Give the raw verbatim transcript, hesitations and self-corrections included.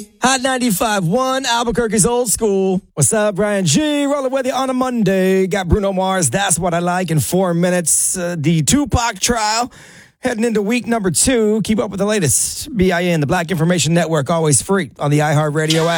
Hot ninety-five point one, Albuquerque's old school. What's up, Brian G? Rolling with you on a Monday. Got Bruno Mars, That's What I Like, in four minutes. Uh, the Tupac trial heading into week number two. Keep up with the latest. B I N, the Black Information Network, always free on the iHeartRadio app.